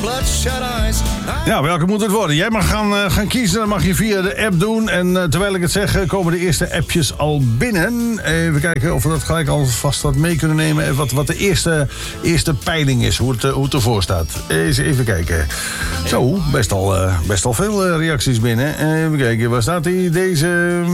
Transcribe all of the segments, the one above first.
Ja, welke moet het worden? Jij mag gaan kiezen, dat mag je via de app doen. En terwijl ik het zeg, komen de eerste appjes al binnen. Even kijken of we dat gelijk alvast wat mee kunnen nemen. Wat de eerste peiling is, hoe het ervoor staat. Eens even kijken. Zo, best al veel reacties binnen. Even kijken, waar staat die? Deze...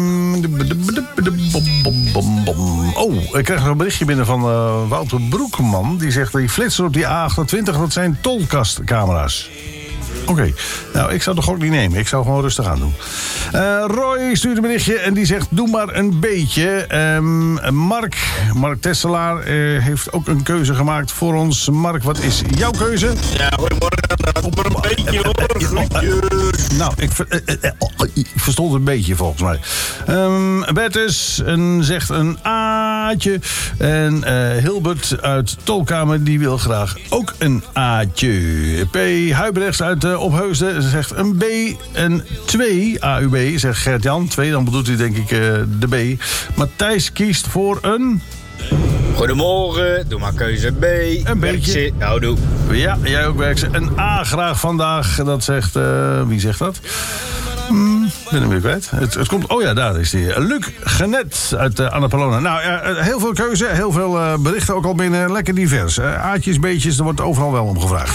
Oh, ik krijg nog een berichtje binnen van Wouter Broekman. Die zegt, die flitser op die A28, dat zijn tolkastcamera's. Oké, nou, ik zou de gok niet nemen. Ik zou gewoon rustig aan doen. Roy stuurt een berichtje en die zegt, doe maar een beetje. Mark Tesselaar heeft ook een keuze gemaakt voor ons. Mark, wat is jouw keuze? Ja, goedemorgen. Op een beetje hoor. Nou, ik verstond een beetje volgens mij. Bertus zegt een A'tje. En Hilbert uit Tolkamer, die wil graag ook een A'tje. P. Huibrechts uit Opheusden zegt een B. En 2, AUB, zegt Gert-Jan. 2, dan bedoelt hij denk ik de B. Matthijs kiest voor een... Goedemorgen, doe maar keuze B. Een beetje. Houdoe. Ja, jij ook werkt. Een A graag vandaag. Dat zegt... wie zegt dat? Ben hem weer kwijt. Het komt... Oh ja, daar is hij. Luc Genet uit Annapolona. Nou, heel veel keuze. Heel veel berichten ook al binnen. Lekker divers. A'tjes, B'tjes, er wordt overal wel om gevraagd.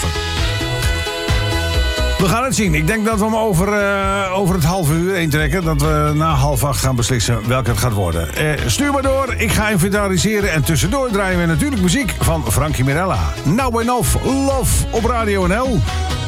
We gaan het zien. Ik denk dat we hem over het half uur heen trekken. Dat we na 7:30 gaan beslissen welke het gaat worden. Stuur maar door. Ik ga inventariseren. En tussendoor draaien we natuurlijk muziek van Frankie Mirella. Nou en of. Love op Radio NL.